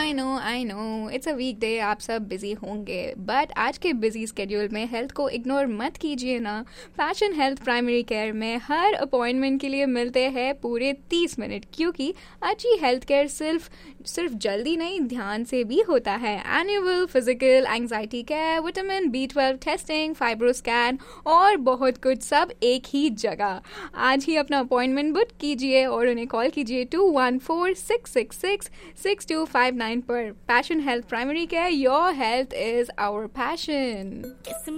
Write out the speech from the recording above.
I know it's a वीकडे, आप सब busy होंगे, बट आज के बिजी स्केड्यूल में हेल्थ को इग्नोर मत कीजिए ना। पैशन हेल्थ प्राइमरी केयर में हर अपॉइंटमेंट के लिए मिलते हैं पूरे 30 मिनट, क्योंकि अच्छी हेल्थ केयर सिर्फ जल्दी नहीं, ध्यान से भी होता है। Annual physical, anxiety care, vitamin B12 testing, fibro scan और बहुत कुछ, सब एक ही जगह। आज ही अपना अपॉइंटमेंट बुक कीजिए और उन्हें कॉल कीजिए 2146666259 पर। Passion health primary care, your health is our passion.